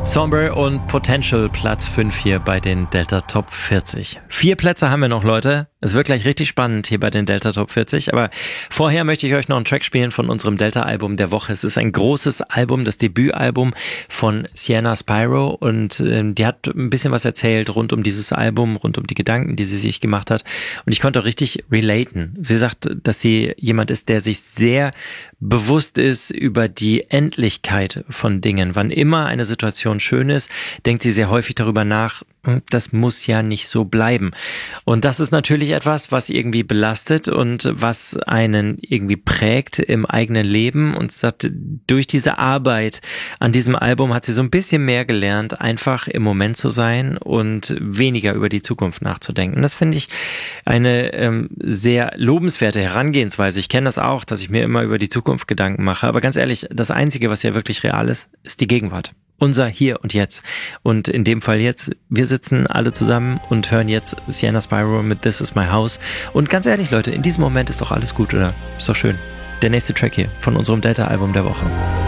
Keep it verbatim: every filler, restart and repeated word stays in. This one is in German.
Sombre und Potential, Platz fünf hier bei den Delta Top vierzig. Vier Plätze haben wir noch, Leute. Es wird gleich richtig spannend hier bei den Delta Top vierzig. Aber vorher möchte ich euch noch einen Track spielen von unserem Delta-Album der Woche. Es ist ein großes Album, das Debütalbum von Sienna Spyro. Und äh, die hat ein bisschen was erzählt rund um dieses Album, rund um die Gedanken, die sie sich gemacht hat. Und ich konnte auch richtig relaten. Sie sagt, dass sie jemand ist, der sich sehr bewusst ist über die Endlichkeit von Dingen. Wann immer eine Situation schön ist, denkt sie sehr häufig darüber nach, das muss ja nicht so bleiben. Und das ist natürlich etwas, was irgendwie belastet und was einen irgendwie prägt im eigenen Leben. Und sagt, durch diese Arbeit an diesem Album hat sie so ein bisschen mehr gelernt, einfach im Moment zu sein und weniger über die Zukunft nachzudenken. Das finde ich eine ähm, sehr lobenswerte Herangehensweise. Ich kenne das auch, dass ich mir immer über die Zukunft Gedanken mache. Aber ganz ehrlich, das Einzige, was ja wirklich real ist, ist die Gegenwart. Unser Hier und Jetzt. Und in dem Fall jetzt, wir sitzen alle zusammen und hören jetzt Sienna Spyro mit This Is My House. Und ganz ehrlich, Leute, in diesem Moment ist doch alles gut, oder? Ist doch schön. Der nächste Track hier von unserem Delta-Album der Woche.